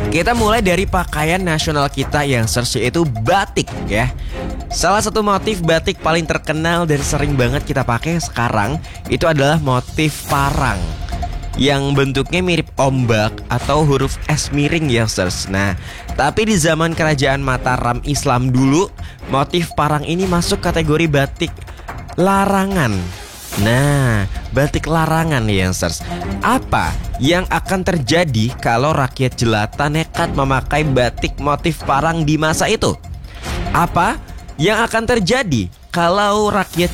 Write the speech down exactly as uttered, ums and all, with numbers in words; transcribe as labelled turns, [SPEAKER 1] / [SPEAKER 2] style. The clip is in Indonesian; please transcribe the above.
[SPEAKER 1] Kita mulai dari pakaian nasional kita yang search yaitu batik ya. Salah satu motif batik paling terkenal dan sering banget kita pakai sekarang itu adalah motif parang yang bentuknya mirip ombak atau huruf S miring ya sirs. Nah, tapi di zaman kerajaan Mataram Islam dulu, motif parang ini masuk kategori batik larangan. Nah, batik larangan nih youngsters. Apa yang akan terjadi kalau rakyat jelata nekat memakai batik motif parang di masa itu? Apa yang akan terjadi kalau rakyat